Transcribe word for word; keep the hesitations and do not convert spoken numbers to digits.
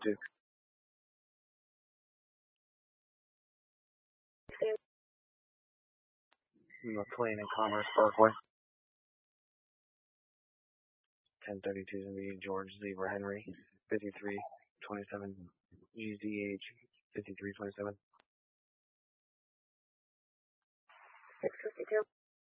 two. McLean and Commerce Parkway. ten thirty-two is going to be George Zebra Henry, fifty-three twenty-seven G Z H, fifty-three twenty-seven. six fifty-two.